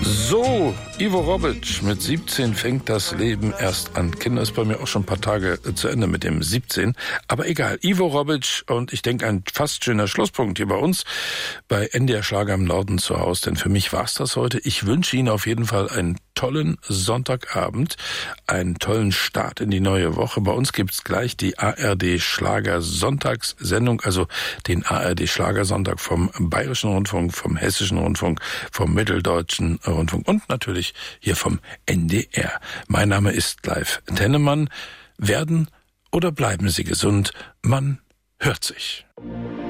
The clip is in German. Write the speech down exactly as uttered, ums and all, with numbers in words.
So, Ivo Robic, mit siebzehn fängt das Leben erst an. Kinder, ist bei mir auch schon ein paar Tage zu Ende mit dem siebzehn. Aber egal, Ivo Robic, und ich denke, ein fast schöner Schlusspunkt hier bei uns bei N D R Schlager im Norden zu Hause. Denn für mich war's das heute. Ich wünsche Ihnen auf jeden Fall einen tollen Sonntagabend, einen tollen Start in die neue Woche. Bei uns gibt's gleich die A R D Schlager Sonntagssendung, also den A R D Schlagersonntag vom Bayerischen Rundfunk, vom Hessischen Rundfunk, vom Mitteldeutschen Rundfunk und natürlich hier vom N D R. Mein Name ist Clive Tennemann. Werden oder bleiben Sie gesund? Man hört sich.